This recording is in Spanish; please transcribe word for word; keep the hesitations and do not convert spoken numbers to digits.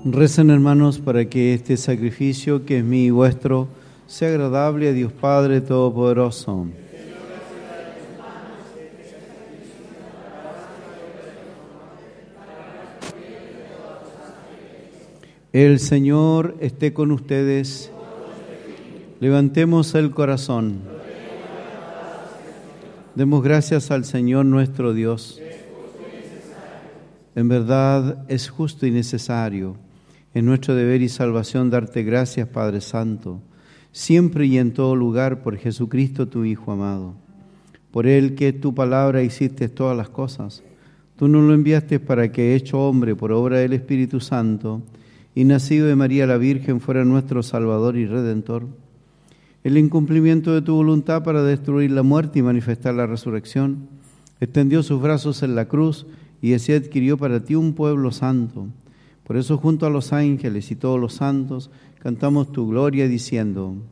Recen, hermanos, para que este sacrificio que es mío y vuestro sea agradable a Dios Padre Todopoderoso. El Señor esté con ustedes. Levantemos el corazón. Demos gracias al Señor nuestro Dios. En verdad es justo y necesario. Es nuestro deber y salvación darte gracias, Padre Santo, siempre y en todo lugar, por Jesucristo tu Hijo amado. Por Él, que tu palabra hiciste todas las cosas. Tú nos lo enviaste para que, hecho hombre por obra del Espíritu Santo y nacido de María la Virgen, fuera nuestro Salvador y Redentor. El incumplimiento de tu voluntad para destruir la muerte y manifestar la resurrección, extendió sus brazos en la cruz y así adquirió para ti un pueblo santo. Por eso, junto a los ángeles y todos los santos, cantamos tu gloria diciendo: